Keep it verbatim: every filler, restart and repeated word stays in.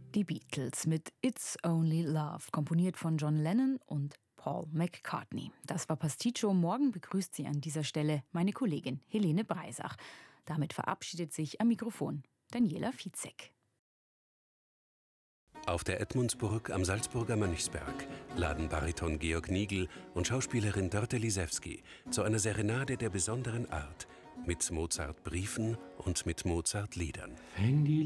Die Beatles mit It's Only Love, komponiert von John Lennon und Paul McCartney. Das war Pasticcio. Morgen begrüßt Sie an dieser Stelle meine Kollegin Helene Breisach. Damit verabschiedet sich am Mikrofon Daniela Fitzek. Auf der Edmundsburg am Salzburger Mönchsberg laden Bariton Georg Nigl und Schauspielerin Dörte Lisewski zu einer Serenade der besonderen Art mit Mozart-Briefen und mit Mozart-Liedern. Wenn die